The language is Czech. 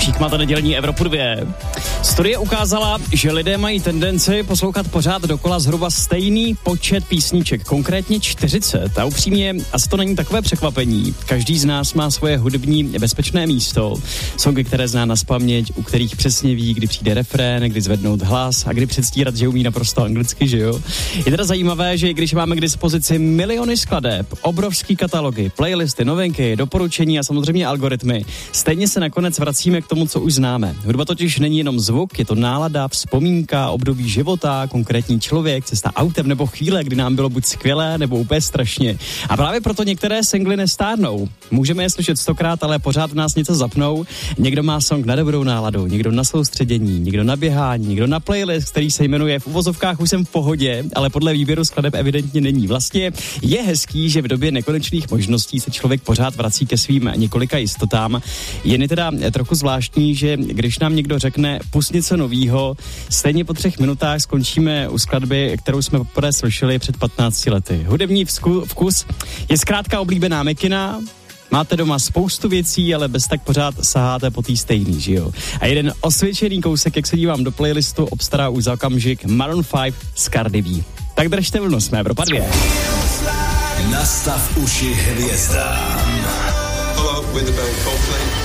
Vašík, máte nedělní Evropu 2. Studie ukázala, že lidé mají tendenci poslouchat pořád dokola zhruba stejný počet písniček, konkrétně 40. A upřímně, asi to není takové překvapení. Každý z nás má svoje hudební bezpečné místo. Songy, které zná nazpaměť, u kterých přesně ví, kdy přijde refrén, kdy zvednout hlas a kdy předstírat, že umí naprosto anglicky, že jo? Je teda zajímavé, že když máme k dispozici miliony skladeb, obrovský katalogy, playlisty, novinky, doporučení a samozřejmě algoritmy, stejně se nakonec vracíme k tomu, co už známe. Hudba totiž není jenom zvuk, je to nálada, vzpomínka, období života, konkrétní člověk, cesta autem nebo chvíle, kdy nám bylo buď skvělé nebo úplně strašně. A právě proto některé singly nestárnou. Můžeme je slyšet 100krát, ale pořád nás něco zapnou. Někdo má song na dobrou náladu, někdo na soustředění, někdo na běhání, někdo na playlist, který se jmenuje v uvozovkách Už jsem v pohodě, ale podle výběru skladeb evidentně není. Vlastně je hezký, že v době nekonečných možností se člověk pořád vrací ke svým několika jistotám. Jen je teda trochu zvláštní, že když nám někdo řekne pust něco novýho, stejně po 3 minutách skončíme u skladby, kterou jsme poprvé slyšeli před 15 lety. Hudební vkus je zkrátka oblíbená mikina. Máte doma spoustu věcí, ale bez tak pořád saháte po tý stejný, že jo? A jeden osvědčený kousek, jak se dívám do playlistu, obstará už za okamžik Maroon 5 z Cardi B. Tak držte vlnu, jsme Evropa 2. Nastav uši hvězdám. Hello, with the band Coldplay.